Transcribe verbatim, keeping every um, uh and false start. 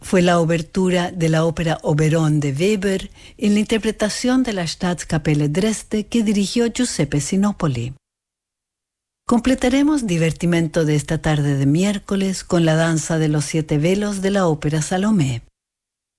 fue la obertura de la ópera Oberon de Weber en la interpretación de la Staatskapelle Dresde que dirigió Giuseppe Sinopoli. Completaremos divertimento de esta tarde de miércoles con la danza de los siete velos de la ópera Salomé.